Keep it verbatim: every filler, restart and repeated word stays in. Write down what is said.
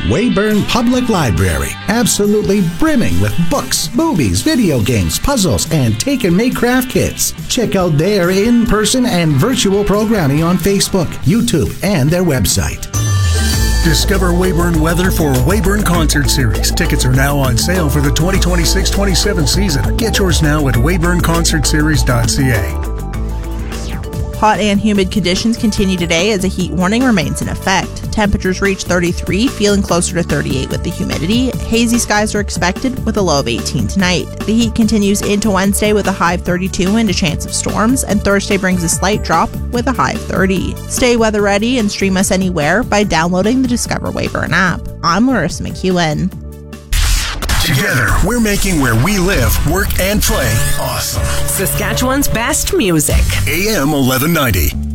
Weyburn Public Library, absolutely brimming with books, movies, video games, puzzles, and take and make craft kits. Check out their in-person and virtual programming on Facebook, YouTube, and their website. Discover Weyburn weather for Weyburn Concert Series. Tickets are now on sale for the twenty twenty-six twenty-seven season. Get yours now at weyburn concert series dot c a. Hot and humid conditions continue today as a heat warning remains in effect. Temperatures reach thirty-three, feeling closer to thirty-eight with the humidity. Hazy skies are expected with a low of eighteen tonight. The heat continues into Wednesday with a high of thirty-two and a chance of storms, and Thursday brings a slight drop with a high of thirty. Stay weather ready and stream us anywhere by downloading the Discover Weyburn app. I'm Larissa McEwen. Together, we're making where we live, work, and play awesome. Saskatchewan's best music. A M eleven ninety.